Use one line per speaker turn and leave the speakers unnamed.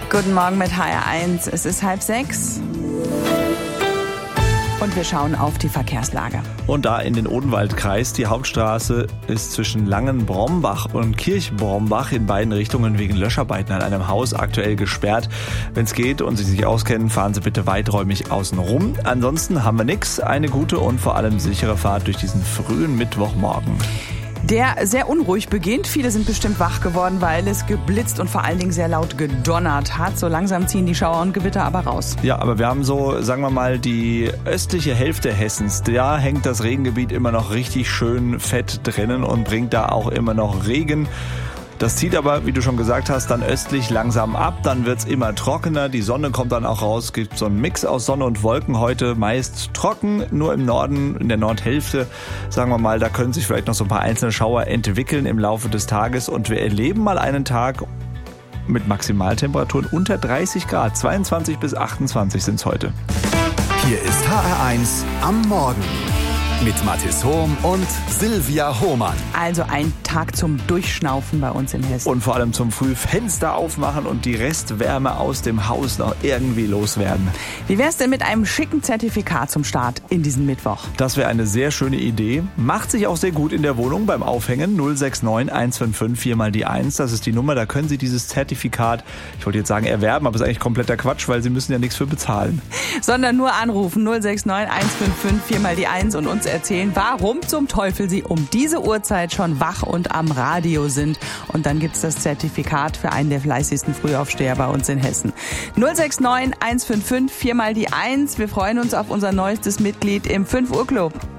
Guten Morgen mit HR1. Es ist 5:30. Und wir schauen auf die Verkehrslage.
Und da in den Odenwaldkreis. Die Hauptstraße ist zwischen Langenbrombach und Kirchbrombach in beiden Richtungen wegen Löscharbeiten an einem Haus aktuell gesperrt. Wenn es geht und Sie sich auskennen, fahren Sie bitte weiträumig außen rum. Ansonsten haben wir nichts. Eine gute und vor allem sichere Fahrt durch diesen frühen Mittwochmorgen.
Der sehr unruhig beginnt. Viele sind bestimmt wach geworden, weil es geblitzt und vor allen Dingen sehr laut gedonnert hat. So langsam ziehen die Schauer und Gewitter aber raus.
Ja, aber wir haben so, sagen wir mal, die östliche Hälfte Hessens. Da hängt das Regengebiet immer noch richtig schön fett drinnen und bringt da auch immer noch Regen. Das zieht aber, wie du schon gesagt hast, dann östlich langsam ab. Dann wird's immer trockener. Die Sonne kommt dann auch raus. Es gibt so einen Mix aus Sonne und Wolken heute. Meist trocken, nur im Norden, in der Nordhälfte, sagen wir mal, da können sich vielleicht noch so ein paar einzelne Schauer entwickeln im Laufe des Tages. Und wir erleben mal einen Tag mit Maximaltemperaturen unter 30 Grad. 22 bis 28 sind's heute.
Hier ist HR1 am Morgen. Mit Mathis Hohm und Silvia Hohmann.
Also ein Tag zum Durchschnaufen bei uns in Hessen.
Und vor allem zum Frühfenster aufmachen und die Restwärme aus dem Haus noch irgendwie loswerden.
Wie wär's denn mit einem schicken Zertifikat zum Start in diesen Mittwoch?
Das wäre eine sehr schöne Idee. Macht sich auch sehr gut in der Wohnung beim Aufhängen. 069 155 4 mal die 1. Das ist die Nummer. Da können Sie dieses Zertifikat, ich wollte jetzt sagen erwerben, aber ist eigentlich kompletter Quatsch, weil Sie müssen ja nichts für bezahlen.
Sondern nur anrufen. 069 155 4 mal die 1 und uns erzählen, warum zum Teufel Sie um diese Uhrzeit schon wach und am Radio sind. Und dann gibt's das Zertifikat für einen der fleißigsten Frühaufsteher bei uns in Hessen. 069 155 4 mal die 1. Wir freuen uns auf unser neuestes Mitglied im 5 Uhr Club.